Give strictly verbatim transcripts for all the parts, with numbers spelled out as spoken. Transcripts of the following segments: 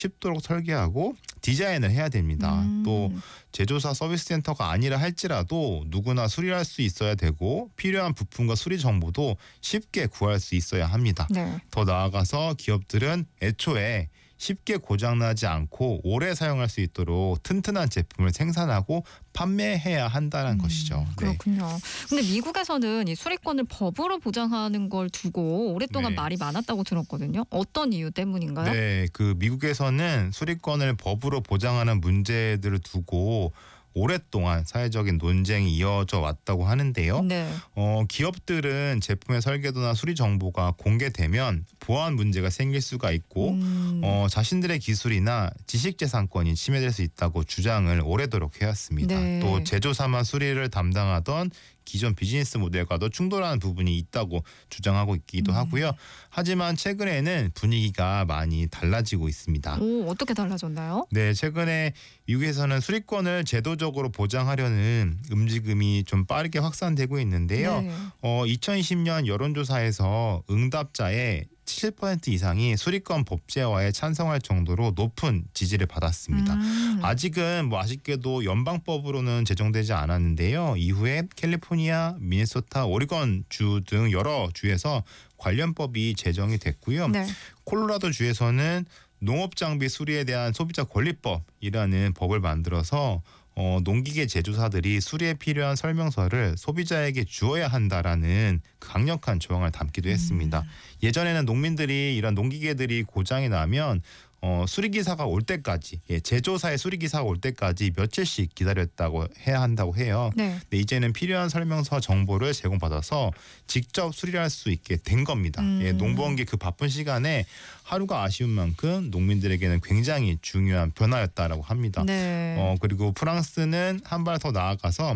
쉽도록 설계하고 디자인을 해야 됩니다. 음. 또 제조사 서비스 센터가 아니라 할지라도 누구나 수리할 수 있어야 되고 필요한 부품과 수리 정보도 쉽게 구할 수 있어야 합니다. 네. 더 나아가서 기업들은 애초에 쉽게 고장나지 않고 오래 사용할 수 있도록 튼튼한 제품을 생산하고 판매해야 한다는 음, 것이죠. 네. 그렇군요. 근데 미국에서는 이 수리권을 법으로 보장하는 걸 두고 오랫동안 네. 말이 많았다고 들었거든요. 어떤 이유 때문인가요? 네, 그 미국에서는 수리권을 법으로 보장하는 문제들을 두고 오랫동안 사회적인 논쟁이 이어져 왔다고 하는데요. 네. 어, 기업들은 제품의 설계도나 수리 정보가 공개되면 보안 문제가 생길 수가 있고 음. 어, 자신들의 기술이나 지식재산권이 침해될 수 있다고 주장을 오래도록 해왔습니다. 네. 또 제조사만 수리를 담당하던 기존 비즈니스 모델과도 충돌하는 부분이 있다고 주장하고 있기도 음. 하고요. 하지만 최근에는 분위기가 많이 달라지고 있습니다. 오, 어떻게 달라졌나요? 네, 최근에 미국에서는 수리권을 제도적으로 보장하려는 움직임이 좀 빠르게 확산되고 있는데요. 네. 어, 이천이십 년 여론조사에서 응답자의 칠십 퍼센트 이상이 수리권 법제화에 찬성할 정도로 높은 지지를 받았습니다. 음. 아직은 뭐 아쉽게도 연방법으로는 제정되지 않았는데요. 이후에 캘리포니아, 미네소타, 오리건 주 등 여러 주에서 관련법이 제정이 됐고요. 네. 콜로라도 주에서는 농업장비 수리에 대한 소비자 권리법이라는 법을 만들어서 어, 농기계 제조사들이 수리에 필요한 설명서를 소비자에게 주어야 한다라는 강력한 조항을 담기도 했습니다. 음. 예전에는 농민들이 이런 농기계들이 고장이 나면 어, 수리기사가 올 때까지 예, 제조사의 수리기사가 올 때까지 며칠씩 기다렸다고 해야 한다고 해요. 네. 근데 이제는 필요한 설명서 정보를 제공받아서 직접 수리를 할 수 있게 된 겁니다. 음. 예, 농부원기 그 바쁜 시간에 하루가 아쉬운 만큼 농민들에게는 굉장히 중요한 변화였다라고 합니다. 네. 어, 그리고 프랑스는 한 발 더 나아가서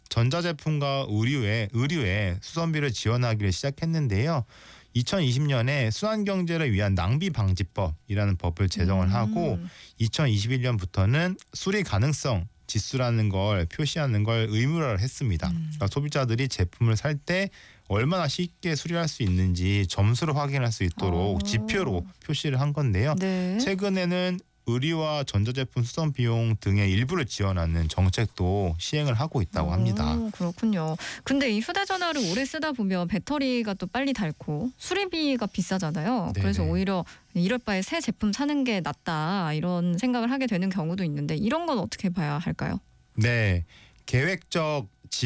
전자제품과 의류에, 의류에 수선비를 지원하기를 시작했는데요. 이천이십 년에 순환경제를 위한 낭비방지법이라는 법을 제정을 음. 하고 이천이십일 년부터는 수리 가능성 지수라는 걸 표시하는 걸 의무화를 했습니다. 음. 그러니까 소비자들이 제품을 살 때 얼마나 쉽게 수리할 수 있는지 점수로 확인할 수 있도록 오. 지표로 표시를 한 건데요. 네. 최근에는 의류와 전자제품 수선 비용 등의 일부를 지원하는 정책도 시행을 하고 있다고 합니다. 오, 그렇군요. 근데 이 휴대전화를 오래 쓰다 보면 배터리가 또 빨리 닳고 수리비가 비싸잖아요. 네네. 그래서 오히려 이럴 바에 새 제품 사는 게 낫다 이런 생각을 하게 되는 경우도 있는데 이런 건 어떻게 봐야 할까요? 네, 계획적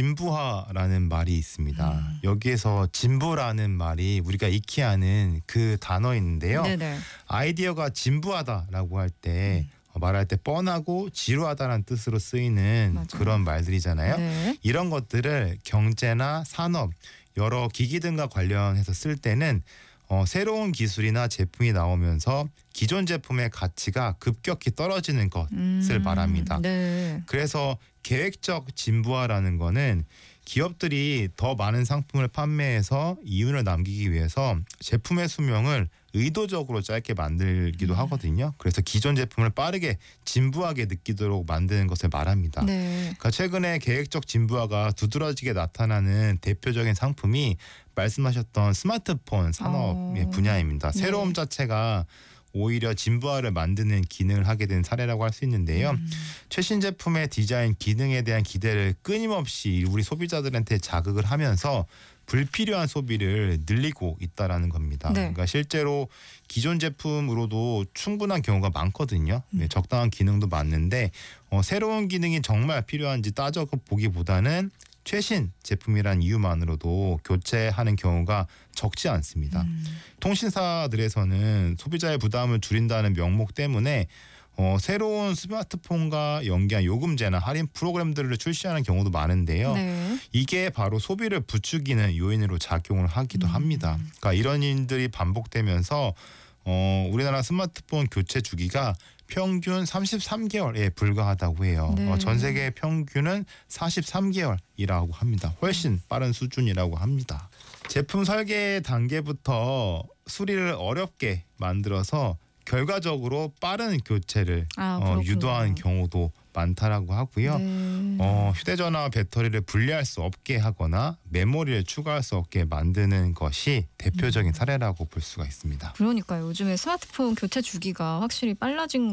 진부화라는 말이 있습니다. 음. 여기에서 진부라는 말이 우리가 익히 아는 그 단어인데요. 네네. 아이디어가 진부하다라고 할 때 음. 말할 때 뻔하고 지루하다는 뜻으로 쓰이는 맞아요. 그런 말들이잖아요. 네. 이런 것들을 경제나 산업, 여러 기기 등과 관련해서 쓸 때는 어, 새로운 기술이나 제품이 나오면서 기존 제품의 가치가 급격히 떨어지는 것을 음. 말합니다. 네. 그래서 계획적 진부화라는 거는 기업들이 더 많은 상품을 판매해서 이윤을 남기기 위해서 제품의 수명을 의도적으로 짧게 만들기도 음. 하거든요. 그래서 기존 제품을 빠르게 진부하게 느끼도록 만드는 것을 말합니다. 네. 그러니까 최근에 계획적 진부화가 두드러지게 나타나는 대표적인 상품이 말씀하셨던 스마트폰 산업의 어. 분야입니다. 네. 새로움 자체가 오히려 진부화를 만드는 기능을 하게 된 사례라고 할 수 있는데요. 음. 최신 제품의 디자인 기능에 대한 기대를 끊임없이 우리 소비자들한테 자극을 하면서 불필요한 소비를 늘리고 있다라는 겁니다. 네. 그러니까 실제로 기존 제품으로도 충분한 경우가 많거든요. 음. 네, 적당한 기능도 많은데 어, 새로운 기능이 정말 필요한지 따져보기보다는 최신 제품이란 이유만으로도 교체하는 경우가 적지 않습니다. 음. 통신사들에서는 소비자의 부담을 줄인다는 명목 때문에 어, 새로운 스마트폰과 연계한 요금제나 할인 프로그램들을 출시하는 경우도 많은데요. 네. 이게 바로 소비를 부추기는 요인으로 작용을 하기도 음. 합니다. 그러니까 이런 일들이 반복되면서 어, 우리나라 스마트폰 교체 주기가 평균 삼십삼 개월에 불과하다고 해요. 네. 어, 전 세계 평균은 사십삼 개월이라고 합니다. 훨씬 빠른 수준이라고 합니다. 제품 설계 단계부터 수리를 어렵게 만들어서 결과적으로 빠른 교체를 아, 어, 그렇군요. 유도하는 경우도 많다라고 하고요. 네. 어, 휴대전화 배터리를 분리할 수 없게 하거나 메모리를 추가할 수 없게 만드는 것이 대표적인 사례라고 볼 수가 있습니다. 그러니까요. 요즘에 스마트폰 교체 주기가 확실히 빨라진